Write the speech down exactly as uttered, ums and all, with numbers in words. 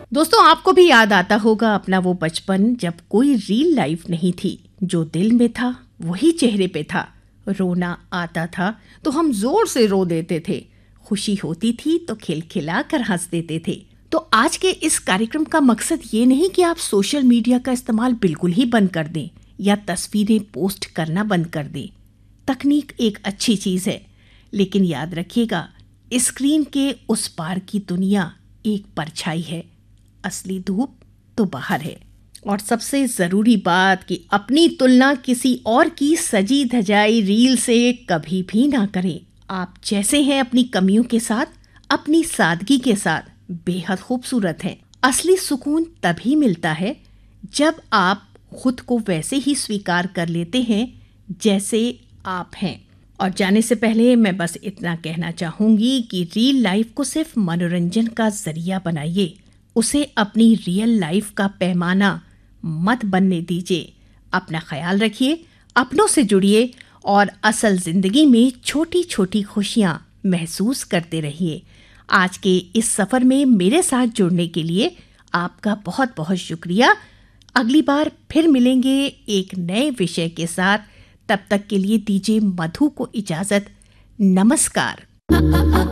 दोस्तों, आपको भी याद आता होगा अपना वो बचपन जब कोई रियल लाइफ नहीं थी। जो दिल में था वही चेहरे पे था। रोना आता था तो हम जोर से रो देते थे, खुशी होती थी तो खिलखिला कर हंस देते थे। तो आज के इस कार्यक्रम का मकसद ये नहीं कि आप सोशल मीडिया का इस्तेमाल बिल्कुल ही बंद कर दें या तस्वीरें पोस्ट करना बंद कर दें। तकनीक एक अच्छी चीज़ है, लेकिन याद रखिएगा, स्क्रीन के उस पार की दुनिया एक परछाई है, असली धूप तो बाहर है। और सबसे ज़रूरी बात कि अपनी तुलना किसी और की सजी धजाई रील से कभी भी ना करें। आप जैसे हैं अपनी कमियों के साथ, अपनी सादगी के साथ बेहद खूबसूरत हैं। असली सुकून तभी मिलता है जब आप खुद को वैसे ही स्वीकार कर लेते हैं जैसे आप हैं। और जाने से पहले मैं बस इतना कहना चाहूँगी कि रियल लाइफ को सिर्फ मनोरंजन का जरिया बनाइए, उसे अपनी रियल लाइफ का पैमाना मत बनने दीजिए। अपना ख्याल रखिए, अपनों से जुड़िए और असल ज़िंदगी में छोटी छोटी खुशियाँ महसूस करते रहिए। आज के इस सफ़र में मेरे साथ जुड़ने के लिए आपका बहुत बहुत शुक्रिया। अगली बार फिर मिलेंगे एक नए विषय के साथ। तब तक के लिए दीजिए मधु को इजाज़त। नमस्कार।